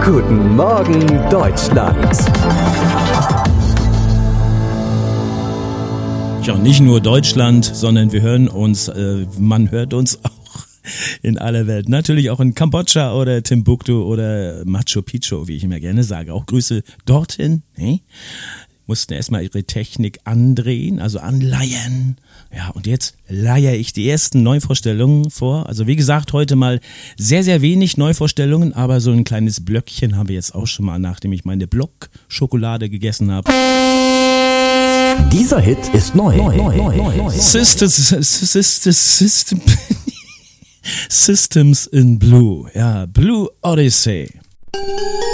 Guten Morgen Deutschland. Ja, nicht nur Deutschland, sondern wir hören uns, man hört uns auch in aller Welt. Natürlich auch in Kambodscha oder Timbuktu oder Machu Picchu, wie ich immer gerne sage. Auch Grüße dorthin. Ne? Mussten erstmal ihre Technik andrehen, also anleiern. Ja, und jetzt leihe ich die ersten Neuvorstellungen vor. Also wie gesagt, heute mal sehr, sehr wenig Neuvorstellungen, aber so ein kleines Blöckchen haben wir jetzt auch schon mal, nachdem ich meine Block-Schokolade gegessen habe. Dieser Hit ist neu. Systems in Blue. Ja, Blue Odyssey.